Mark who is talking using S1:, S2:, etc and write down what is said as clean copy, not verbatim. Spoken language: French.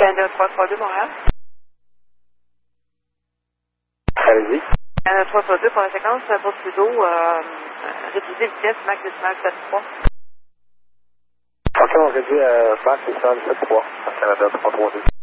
S1: Canada 332 Montréal.
S2: Allez-y.
S1: Canada 332 pour la séquence pour Trudeau, réduisez vitesse maximale 7.3.
S2: Ok, on réduit max maximale 7.3 à Canada 332.